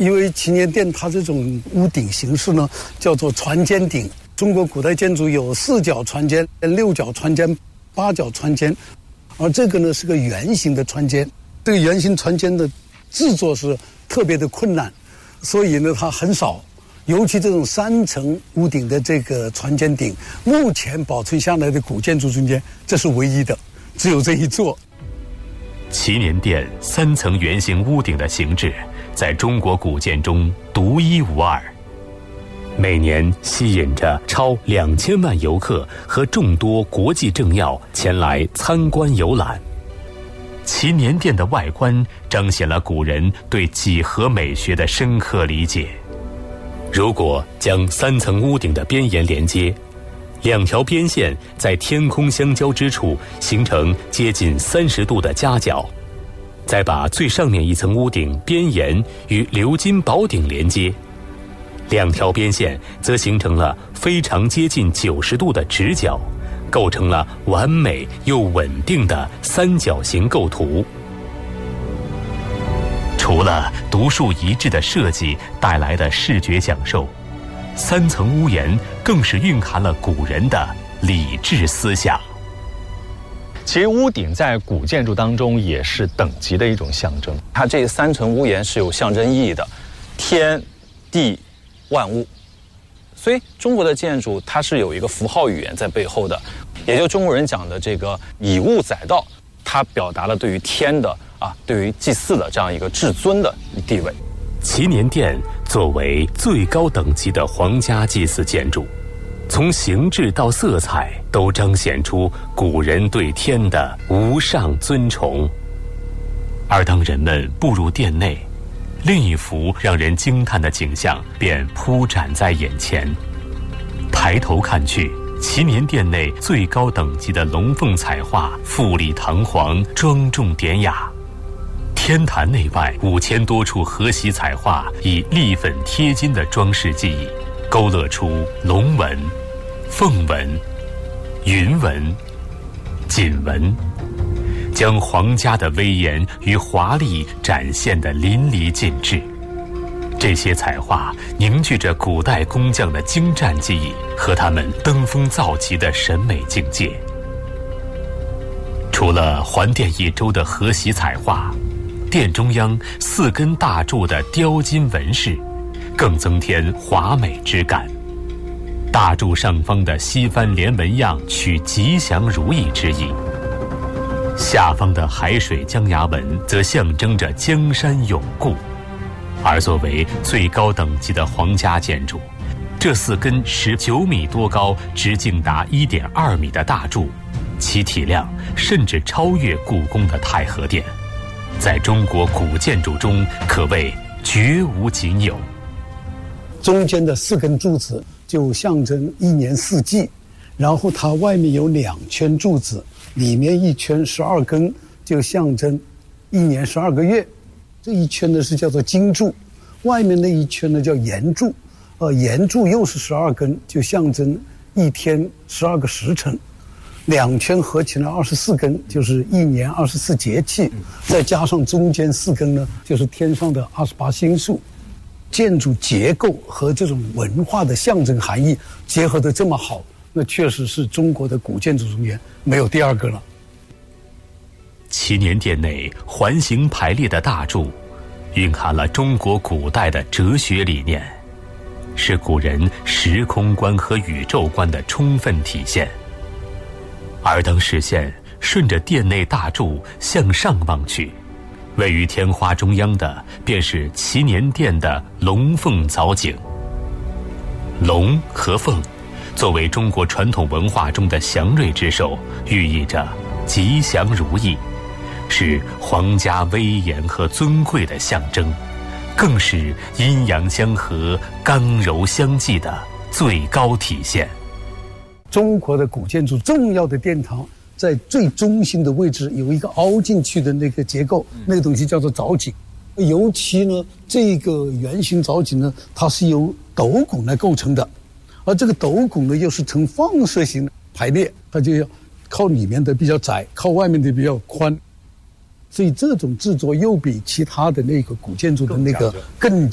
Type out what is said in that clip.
因为祈年殿它这种屋顶形式呢，叫做船尖顶。中国古代建筑有4角船尖、6角船尖、8角船尖，而这个呢是个圆形的船尖。这个圆形船尖的制作是特别的困难，所以呢它很少。尤其这种3层屋顶的这个船尖顶，目前保存下来的古建筑中间，这是唯一的，只有这一座。 祈年殿3层圆形屋顶的形制，在中国古建中独一无二，每年吸引着超2000万游客和众多国际政要前来参观游览。祈年殿的外观彰显了古人对几何美学的深刻理解。如果将3层屋顶的边沿连接，2条边线在天空相交之处形成接近30度的夹角，再把最上面一层屋顶边沿与鎏金宝顶连接，2条边线则形成了非常接近90度的直角，构成了完美又稳定的3角形构图。除了独树一帜的设计带来的视觉享受，3层屋檐更是蕴含了古人的理智思想。 其实屋顶在古建筑当中也是等级的一种象征，它这3层屋檐是有象征意义的，天地万物。所以中国的建筑它是有一个符号语言在背后的，也就中国人讲的这个以物载道，它表达了对于天的对于祭祀的这样一个至尊的地位。 祈年殿作为最高等级的皇家祭祀建筑，从形制到色彩都彰显出古人对天的无上尊崇。而当人们步入殿内，另一幅让人惊叹的景象便铺展在眼前。抬头看去，祈年殿内最高等级的龙凤彩画富丽堂皇，庄重典雅。天坛内外5000多处河席彩画以立粉贴金的装饰技艺，勾勒出龙纹、凤纹、云纹、锦纹，将皇家的威严与华丽展现得淋漓尽致。这些彩画凝聚着古代工匠的精湛技艺和他们登峰造极的审美境界。除了环殿一周的河席彩画，殿中央4根大柱的雕金纹饰更增添华美之感。大柱上方的西番连纹样取吉祥如意之意，下方的海水江崖纹则象征着江山永固。而作为最高等级的皇家建筑，这4根19米多高、直径达1.2米的大柱，其体量甚至超越故宫的太和殿，在中国古建筑中可谓绝无仅有。 中间的4根柱子就象征1年4季，然后它外面有2圈柱子，里面1圈12根，就象征1年12个月。这一圈呢是叫做金柱，外面那一圈呢叫炎柱，炎柱又是12根，就象征1天12个时辰。2圈合起来24根，就是1年24节气，再加上中间4根呢，就是天上的28星宿。建筑结构和这种文化的象征含义结合得这么好，那确实是中国的古建筑中间没有第2个了。 祈年殿内环形排列的大柱，蕴含了中国古代的哲学理念，是古人时空观和宇宙观的充分体现。而当视线顺着殿内大柱向上望去，位于天花中央的便是祈年殿的龙凤藻井。龙和凤作为中国传统文化中的祥瑞之兽，寓意着吉祥如意，是皇家威严和尊贵的象征，更是阴阳相合、刚柔相济的最高体现。 中国的古建筑重要的殿堂在最中心的位置有一个凹进去的那个结构，那个东西叫做藻井。尤其呢，这个圆形藻井呢，它是由斗拱来构成的，而这个斗拱呢又是呈放射型排列，它就要靠里面的比较窄，靠外面的比较宽，所以这种制作又比其他的那个古建筑的那个更